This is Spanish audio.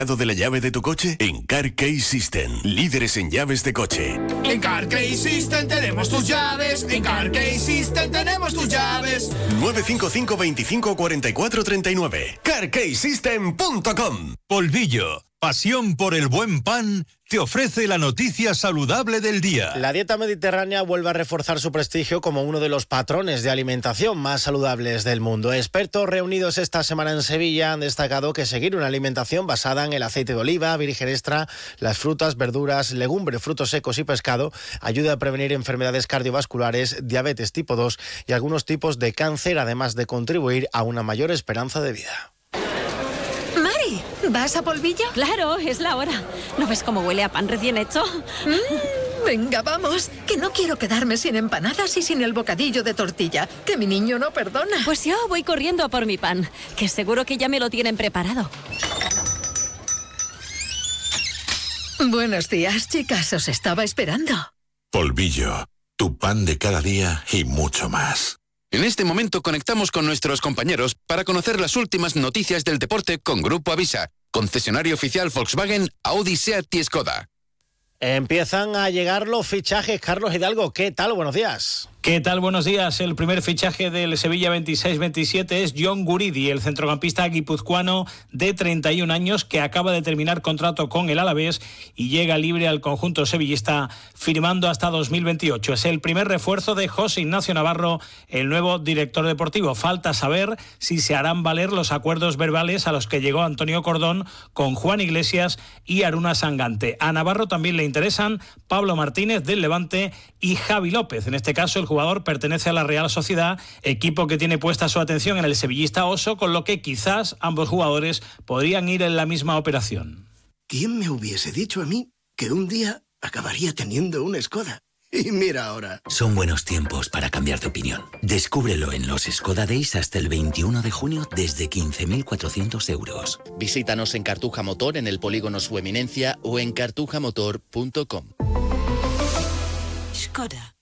de la llave de tu coche? En Car Key System, líderes en llaves de coche. En Car Key System tenemos tus llaves. En Car Key System tenemos tus llaves. 955 25 44 39. CarKeySystem.com. Polvillo, pasión por el buen pan, te ofrece la noticia saludable del día. La dieta mediterránea vuelve a reforzar su prestigio como uno de los patrones de alimentación más saludables del mundo. Expertos reunidos esta semana en Sevilla han destacado que seguir una alimentación basada en el aceite de oliva, virgen extra, las frutas, verduras, legumbres, frutos secos y pescado ayuda a prevenir enfermedades cardiovasculares, diabetes tipo 2 y algunos tipos de cáncer, además de contribuir a una mayor esperanza de vida. Mari, ¿vas a Polvillo? Claro, es la hora. ¿No ves cómo huele a pan recién hecho? Venga, vamos, que no quiero quedarme sin empanadas y sin el bocadillo de tortilla, que mi niño no perdona. Pues yo voy corriendo a por mi pan, que seguro que ya me lo tienen preparado. Buenos días, chicas, os estaba esperando. Polvillo, tu pan de cada día y mucho más. En este momento conectamos con nuestros compañeros para conocer las últimas noticias del deporte con Grupo Avisa, concesionario oficial Volkswagen, Audi, Seat y Skoda. Empiezan a llegar los fichajes. Carlos Hidalgo, ¿qué tal? Buenos días. ¿Qué tal? Buenos días. El primer fichaje del Sevilla 26-27 es John Guridi, el centrocampista guipuzcoano de 31 años que acaba de terminar contrato con el Alavés y llega libre al conjunto sevillista firmando hasta 2028. Es el primer refuerzo de José Ignacio Navarro, el nuevo director deportivo. Falta saber si se harán valer los acuerdos verbales a los que llegó Antonio Cordón con Juan Iglesias y Aruna Sangante. A Navarro también le interesan Pablo Martínez del Levante y Javi López. En este caso, el jugador pertenece a la Real Sociedad, equipo que tiene puesta su atención en el sevillista Oso, con lo que quizás ambos jugadores podrían ir en la misma operación. ¿Quién me hubiese dicho a mí que un día acabaría teniendo una Skoda? Y mira ahora. Son buenos tiempos para cambiar de opinión. Descúbrelo en los Skoda Days hasta el 21 de junio desde 15.400 euros. Visítanos en Cartuja Motor, en el polígono Su Eminencia o en cartujamotor.com. Skoda.